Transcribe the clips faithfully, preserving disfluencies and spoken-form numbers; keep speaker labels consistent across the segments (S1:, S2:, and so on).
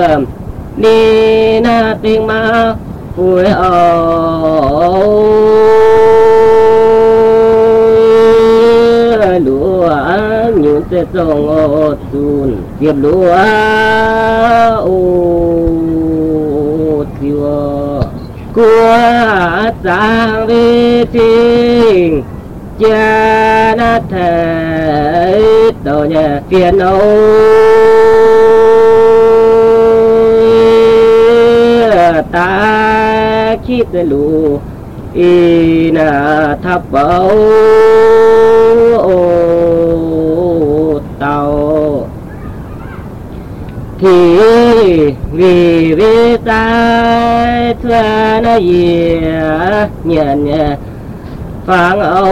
S1: đi na tiếng ma vui ơi lúa những sẽ trồng ô tuôn tiếp lúa ô thiêu của sang về tình cha na thể tổ nhà phiền âu taคิดลูอีนาทับเบาโอเตาที่วิวิตายทวนเยียเนียนฟังเอา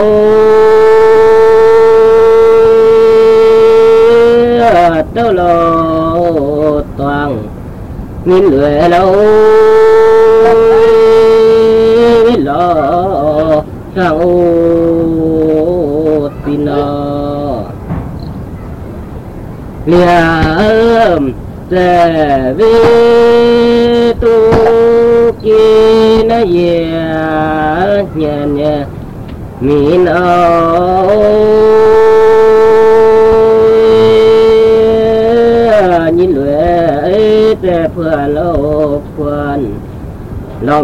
S1: เต้าโลตวงnhìn lưỡi lâu lo sang ô tin nó liam sẽ về tu kia na ye nhẹ nhẹ min ơi nhìn lưỡi để phơi lâu quên lo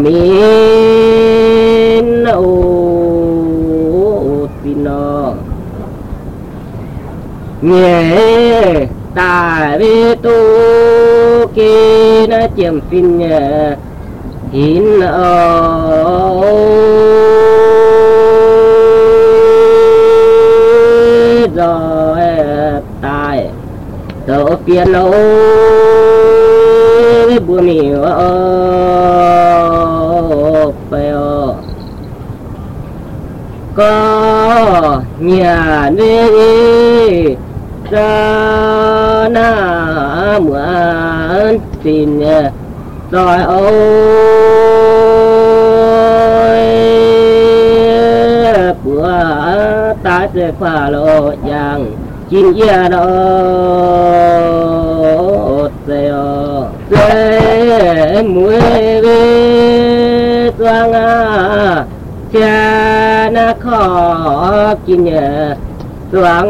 S1: min ô tin nó nhẹ tại vì tu kia nó chiếm phim nhẹ hin ơi rồi tại tổ tiên lâu bùa miêu ơ có nhà đi ra na mượn tin rồi ôi bữa ta sẽ qua lộ giang chín giờ đó theo sẽ muối về toang à cha na khó chín nhờ toang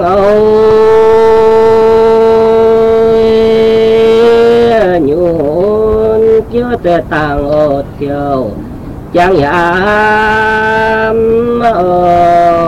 S1: ôi nhún chưa te tàng ô thiêu chẳng yam ô